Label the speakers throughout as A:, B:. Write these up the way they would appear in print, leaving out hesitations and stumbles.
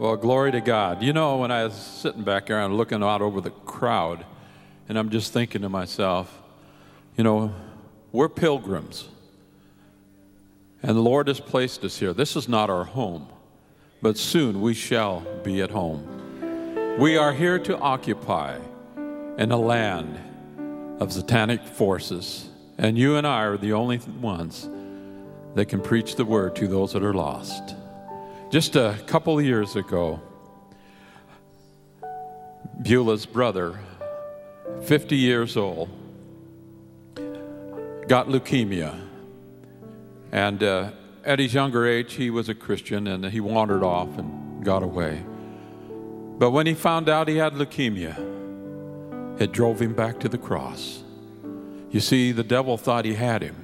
A: Well, glory to God. You know, when I was sitting back there, I'm looking out over the crowd, and I'm just thinking to myself, you know, we're pilgrims, and the Lord has placed us here. This is not our home, but soon we shall be at home. We are here to occupy in a land of satanic forces, and you and I are the only ones that can preach the word to those that are lost. Just a couple of years ago, Beulah's brother, 50 years old, got leukemia. And at his younger age, he was a Christian, and he wandered off and got away. But when he found out he had leukemia, it drove him back to the cross. You see, the devil thought he had him,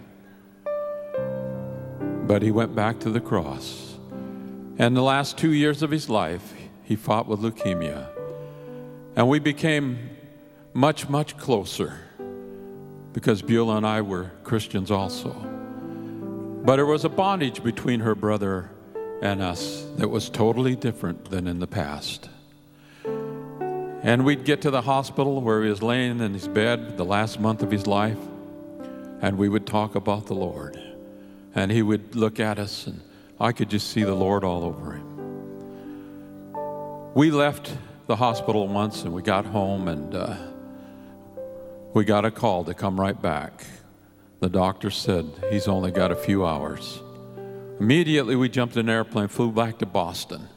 A: but he went back to the cross. And the last 2 years of his life, he fought with leukemia. And we became much, much closer because Beulah and I were Christians also. But there was a bondage between her brother and us that was totally different than in the past. And we'd get to the hospital where he was laying in his bed the last month of his life, and we would talk about the Lord. And he would look at us, and I could just see the Lord all over him. We left the hospital once, and we got home, and we got a call to come right back. The doctor said he's only got a few hours. Immediately, we jumped in an airplane, flew back to Boston.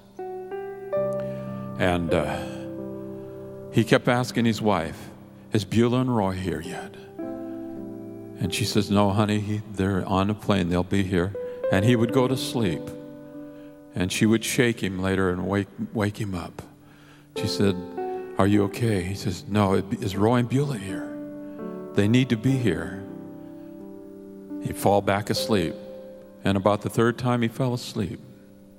A: And he kept asking his wife, is Beulah and Roy here yet? And she says, no, honey, they're on a plane. They'll be here. And he would go to sleep. And she would shake him later and wake him up. She said, are you okay? He says, no, is Roy and Beulah here? They need to be here. He'd fall back asleep. And about the third time he fell asleep,